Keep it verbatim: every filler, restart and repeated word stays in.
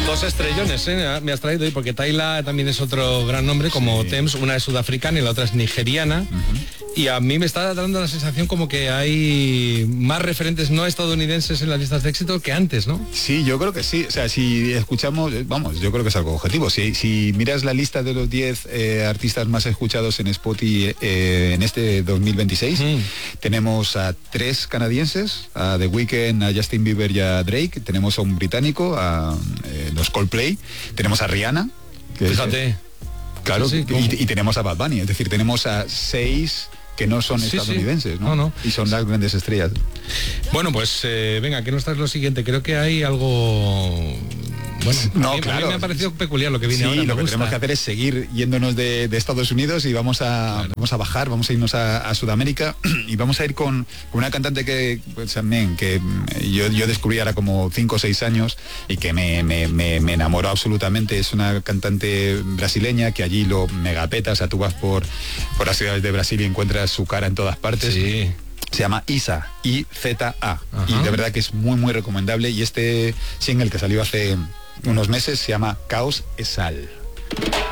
Dos estrellones, ¿eh? Me has traído hoy, porque Tayla también es otro gran nombre, como sí. Thames, una es sudafricana y la otra es nigeriana. Uh-huh. Y a mí me está dando la sensación como que hay más referentes no estadounidenses en las listas de éxito que antes, ¿no? Sí, yo creo que sí. O sea, si escuchamos, vamos, yo creo que es algo objetivo. Si, si miras la lista de los diez eh, artistas más escuchados en Spotify eh, en este dos mil veintiséis, uh-huh. tenemos a tres canadienses, a The Weeknd, a Justin Bieber y a Drake. Tenemos a un británico, a eh, los Coldplay. Tenemos a Rihanna. Que Fíjate. Es, claro, sí, sí, y, y tenemos a Bad Bunny. Es decir, tenemos a seis que no son sí, estadounidenses, sí. ¿no? No, no. Y son las grandes estrellas. Bueno, pues eh, venga, que no estás lo siguiente. Creo que hay algo... Bueno, no, a mí, claro. a mí me ha parecido peculiar lo que viene sí, ahora. Sí, lo que gusta. tenemos que hacer es seguir yéndonos de, de Estados Unidos y vamos a claro. vamos a bajar, vamos a irnos a, a Sudamérica y vamos a ir con, con una cantante que pues, también que yo, yo descubrí ahora como cinco o seis años y que me, me, me, me enamoró absolutamente. Es una cantante brasileña que allí lo megapeta, o sea, tú vas por, por las ciudades de Brasil y encuentras su cara en todas partes. Sí. Se llama Isa, I Z A. Y de verdad que es muy, muy recomendable. Y este single que salió hace unos meses se llama Caos es Sal.